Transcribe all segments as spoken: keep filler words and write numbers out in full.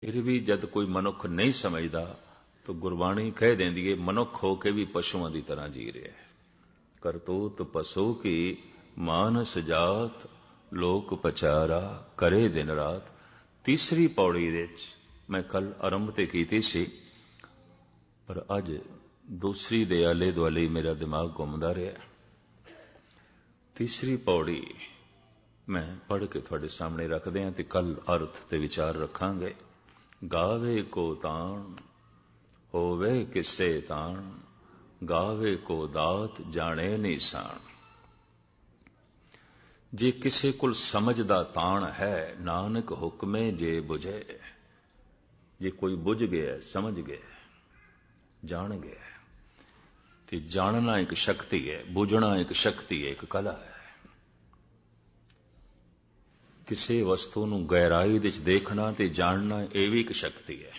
फिर भी जद कोई मनुख नहीं समझदा तो गुरबाणी कह देंदी है मनुख हो के भी पशुओं की तरह जी रहा है। करतूत पशु की मानस जात लोक पचारा करे दिन रात। तीसरी पौड़ी दे मैं कल आरंभ ते कीती सी पर अज दूसरी दे आले दुआले मेरा दिमाग घूमदा रहा। तीसरी पौड़ी मैं पढ़ के थोड़े सामने रख दियां ते कल अर्थ ते विचार रखांगे। गावे को ताण होवे किसे ताण गावे को दात जाने निशान। जे किसे कुल समझ दा ताण है नानक हुक्मे जे बुझे। जे कोई बुझ गया समझ गया जान गया ते जानना एक शक्ति है, बुझना एक शक्ति है, एक कला है। किसी वस्तु नूं गहराई विच देखना ते जानना यह भी एक शक्ति है।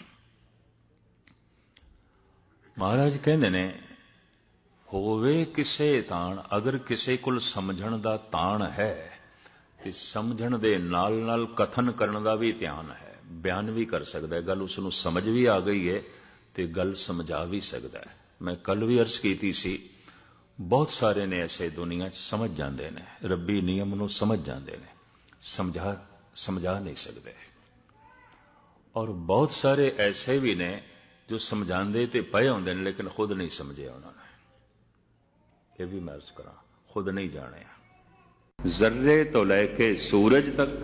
महाराज कहंदे ने होवे किसे ताण, अगर किसे कुल समझण दा ताण है ते समझण दे नाल नाल कथन करन दा भी ध्यान है, बयान भी कर सकदा है, गल उसनूं समझ भी आ गई है ते गल समझा भी सकदा है। मैं कल भी अर्ज कीती सी बहुत सारे ने ऐसे दुनिया च समझ जांदे ने, रब्बी नियम नूं समझ जांदे ने, समझा समझा नहीं सकते। और बहुत सारे ऐसे भी ने जो समझाते तो पे होंदे ने लेकिन खुद नहीं समझे उन्होंने। ये भी मैं अर्ज करा खुद नहीं जाने। जर्रे तो लेके सूरज तक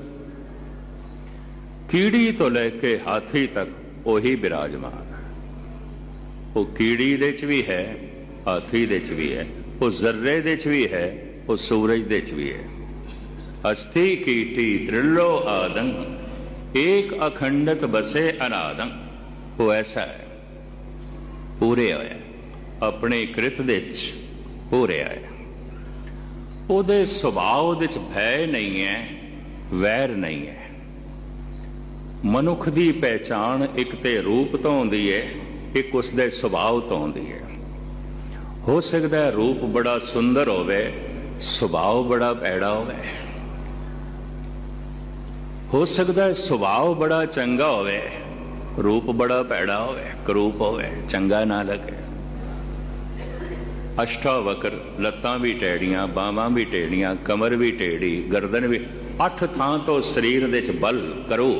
कीड़ी तो लेके हाथी तक ओही विराजमान। वो कीड़ी दे च भी है, हाथी दे च भी है, वो जर्रे दे च भी है, वो सूरज दे च भी है। अस्थि कीटी त्रिलो आदंग एक अखंडत बसे अनादंग। वो ऐसा है पूरे होया अपने कृत दे पूरे आया। ਉਹਦੇ ਸੁਭਾਅ ਦੇ ਚ ਭੈ ਨਹੀਂ ਹੈ, ਵੈਰ ਨਹੀਂ ਹੈ। ਮਨੁੱਖ ਦੀ ਪਹਿਚਾਣ ਇੱਕ ਤੇ ਰੂਪ ਤੋਂ ਹੁੰਦੀ ਹੈ, ਇੱਕ ਉਸਦੇ ਸੁਭਾਅ ਤੋਂ ਹੁੰਦੀ ਹੈ। ਹੋ ਸਕਦਾ ਹੈ ਰੂਪ ਬੜਾ ਸੁੰਦਰ ਹੋਵੇ, ਸੁਭਾਅ ਬੜਾ ਭੈੜਾ ਹੋਵੇ। ਹੋ ਸਕਦਾ ਹੈ ਸੁਭਾਅ ਬੜਾ ਚੰਗਾ ਹੋਵੇ, ਰੂਪ ਬੜਾ ਭੈੜਾ ਹੋਵੇ, ਕਰੂਪ ਹੋਵੇ, ਚੰਗਾ ਨਾ ਲੱਗੇ। अष्टावक्र लत्तां भी टेढ़ियां, बावां भी टेढ़ियां, कमर भी टेढ़ी, गर्दन भी अठ थां तो शरीर दे च बल करो।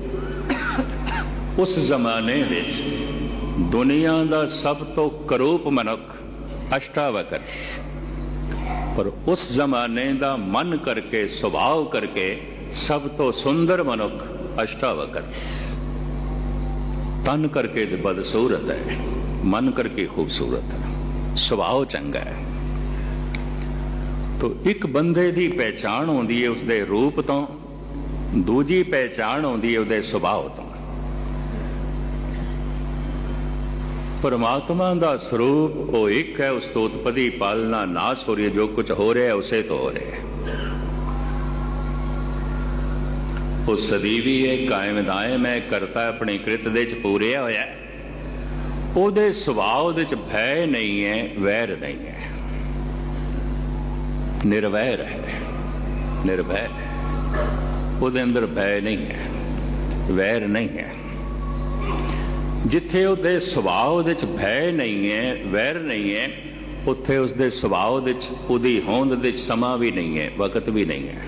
उस जमाने विच दुनिया दा सब तो करूप मनुख अष्टावक्र, पर उस जमाने दा मन करके सुभाव करके सब तो सुंदर मनुख अष्टावक्र। तन करके बदसूरत है, मन करके खूबसूरत है, सुभाव चंगा है। तो एक बंदे की पहचान होंदी है उसके रूप तो, दूजी पहचान होंदी है उसके सुभाव तो। परमात्मा का स्वरूप वो एक है, उस तो उत्पत्ति पालना नाश हो रही है, जो कुछ हो रहा है उसे तो हो रहा है। वो सदीवी है, कायम दायम है, करता अपनी कृत दे च पूरे होया है। ਉਹਦੇ ਸੁਭਾਅ ਦੇ ਚ ਭੈ ਨਹੀਂ ਹੈ, ਵੈਰ ਨਹੀਂ ਹੈ, ਨਿਰਵੈਰ ਹੈ, ਨਿਰਭੈ ਹੈ। ਉਹਦੇ ਅੰਦਰ ਭੈ ਨਹੀਂ ਹੈ, ਵੈਰ ਨਹੀਂ ਹੈ। ਜਿੱਥੇ ਉਹਦੇ ਸੁਭਾਅ ਦੇ ਚ ਭੈ ਨਹੀਂ ਹੈ, ਵੈਰ ਨਹੀਂ ਹੈ, ਉੱਥੇ ਉਸਦੇ ਸੁਭਾਅ ਦੇ ਚ ਉਹਦੀ ਹੋਂਦ ਦੇ ਚ ਸਮਾਂ ਵੀ ਨਹੀਂ ਹੈ, ਵਕਤ ਵੀ ਨਹੀਂ ਹੈ।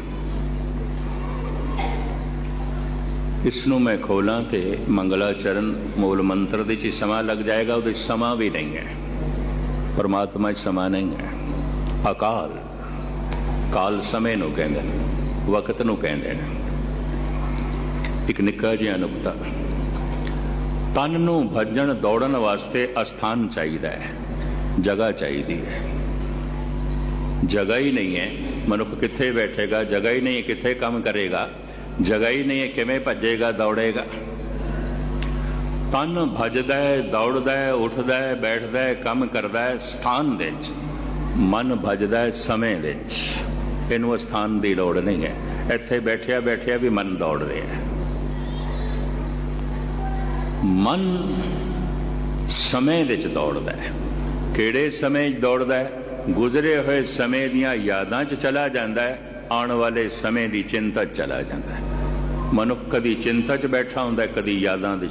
इसनू मैं खोला तो मंगलाचरण मूल मंत्र दे समा लग जाएगा, वो समा भी नहीं है। परमात्मा समा नहीं है। अकाल काल समय नू कहते हैं, वक्त नू कहते हैं। एक निक्का जिहा नुकता, तन नू भजन दौड़न वास्ते अस्थान चाहिए है, जगह चाहिए है। जगह ही नहीं है, मनुख कित्थे बैठेगा, जगह ही नहीं है, कित्थे काम करेगा, जगह ही नहीं है, किवें भजेगा दौड़ेगा। तन भजदा है, दौड़दा है, उठदा है, बैठदा है, काम करदा है स्थान दे विच। मन भजदा है समय दे विच, इहनूं स्थान की लोड़ नहीं है। इत्थे बैठिया बैठिया भी मन दौड़ रहा है। मन समय दे विच दौड़दा है। किहड़े समय दौड़दा है? गुजरे हुए समय दीयां यादां च चला जांदा है, आने वाले समय की चिंता चला जाता है। ਮਨੁੱਖ ਕਦੀ ਚਿੰਤਾ 'ਚ ਬੈਠਾ ਹੁੰਦਾ, ਕਦੀ ਯਾਦਾਂ 'ਚ